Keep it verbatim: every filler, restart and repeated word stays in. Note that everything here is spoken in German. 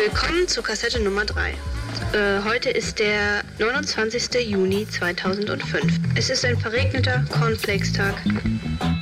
Willkommen zu Kassette Nummer drei. Äh, heute ist der neunundzwanzigster Juni zweitausendfünf. Es ist ein verregneter Cornflakes-Tag.